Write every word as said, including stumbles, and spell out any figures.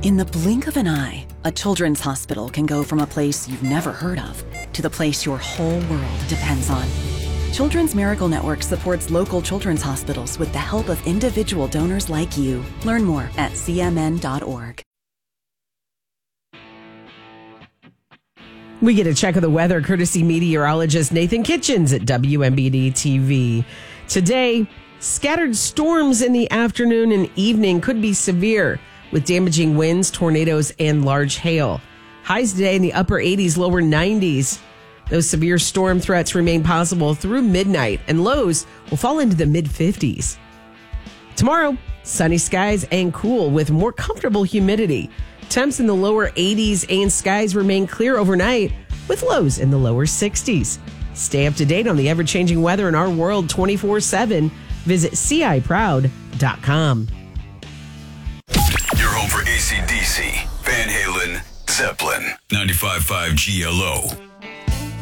In the blink of an eye, a children's hospital can go from a place you've never heard of to the place your whole world depends on. Children's Miracle Network supports local children's hospitals with the help of individual donors like you. Learn more at c m n dot org. We get a check of the weather courtesy meteorologist Nathan Kitchens at W M B D T V. Today, scattered storms in the afternoon and evening could be severe, with damaging winds, tornadoes, and large hail. Highs today in the upper eighties, lower nineties. Those severe storm threats remain possible through midnight, and lows will fall into the mid-fifties. Tomorrow, sunny skies and cool with more comfortable humidity. Temps in the lower eighties and skies remain clear overnight with lows in the lower sixties. Stay up to date on the ever-changing weather in our world twenty-four seven. Visit c i proud dot com. You're home for A C D C, Van Halen, Zeppelin, ninety-five point five G L O.